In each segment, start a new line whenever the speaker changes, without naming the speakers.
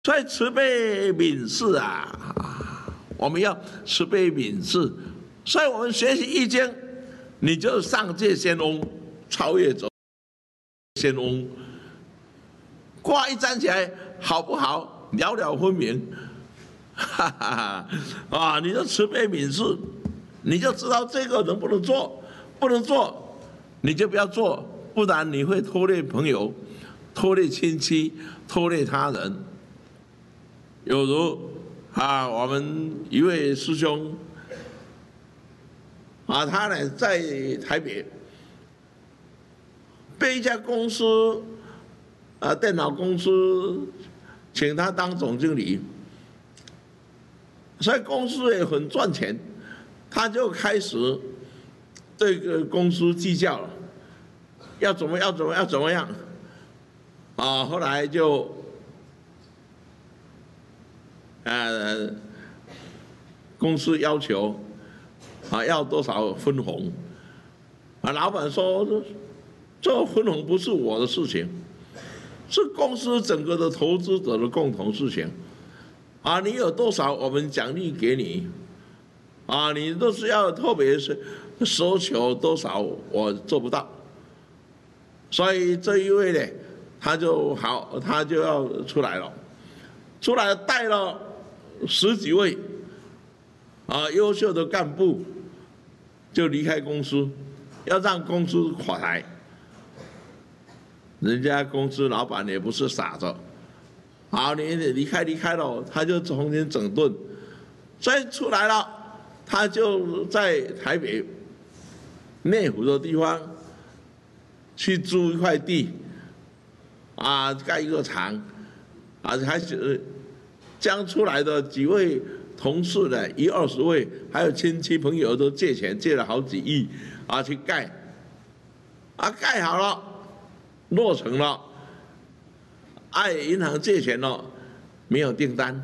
所以慈悲悯视啊，我们要慈悲悯视。所以我们学习易经，你就上界仙翁，超越走仙翁。卦一站起来，好不好？了了分明。哈哈啊！你就慈悲悯视，你就知道这个能不能做，不能做，你就不要做，不然你会拖累朋友，拖累亲戚，拖累他人。有如我们一位师兄他呢在台北被一家公司电脑公司请他当总经理，所以公司也很赚钱，他就开始对这个公司计较了，要怎么样后来就公司要求要多少分红老板说这个分红不是我的事情，是公司整个的投资者的共同事情你有多少我们奖励给你你都是要特别是奢求多少我做不到，所以这一位呢他就要出来了，带了10几位优秀的干部就离开公司，要让公司垮台。人家公司老板也不是傻子，你离开了，他就重新整顿，所以出来了，他就在台北内湖的地方去租一块地盖一个厂开始将出来的几位同事呢，20位，还有亲戚朋友都借钱，借了好几亿去盖，盖好了，落成了，银行借钱了，没有订单，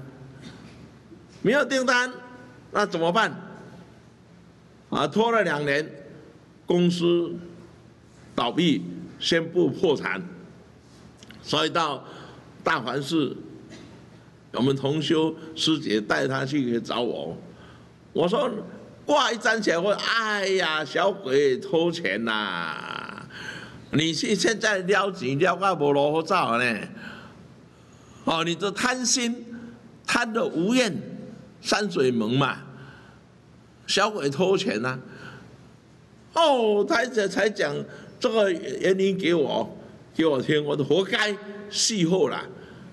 那怎么办？拖了2年，公司倒闭，宣布破产，所以到大环市。我们同修师姐带他去找我，我说卦一站起来，我说哎呀，小鬼偷钱呐！你现在撩钱撩到无路好走呢？你这贪心，贪得无厌，山水门嘛，小鬼偷钱呐！他才讲这个原因给我听，我都活该，事后啦。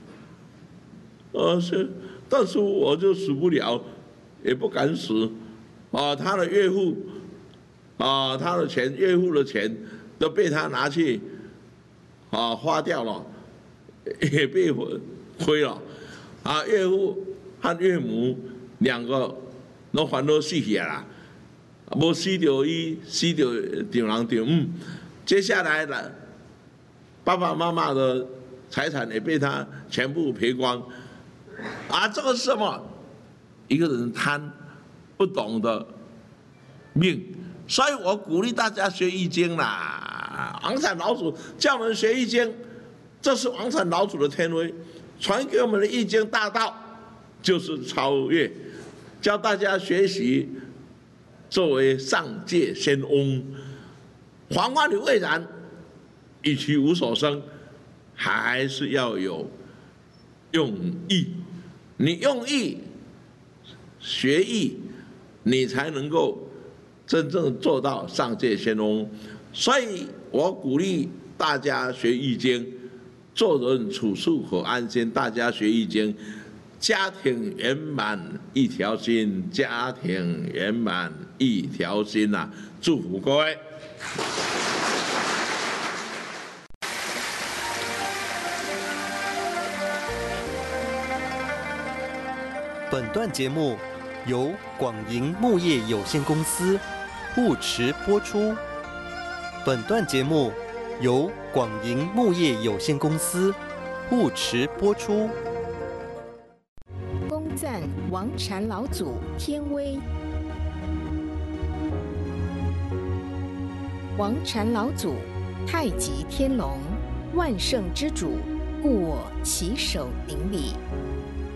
但是我就死不了，也不敢死，他的岳父，他的钱，岳父的钱都被他拿去，花掉了，也被亏了，岳父和岳母2个都烦恼死去啦，无死掉伊，死掉丈人丈接下来了，爸爸妈妈的财产也被他全部赔光。这个是什么？一个人贪，不懂得命，所以我鼓励大家学易经啦。王禅老祖叫我们学易经，这是王禅老祖的天威，传给我们的易经大道就是超越，教大家学习作为上界仙翁，黄花女未然，与其无所生，还是要有用意。你用意学艺，你才能够真正做到上界仙翁。所以我鼓励大家学易经，做人处事可安心。大家学易经，家庭圆满一条心，家庭圆满一条心呐！祝福各位。
本段节目由广盈木业有限公司护持播出。本段节目由广盈木业有限公司护持播出。
恭赞王禅老祖天威。王禅老祖，太极天龙，万圣之主，故我起手顶礼。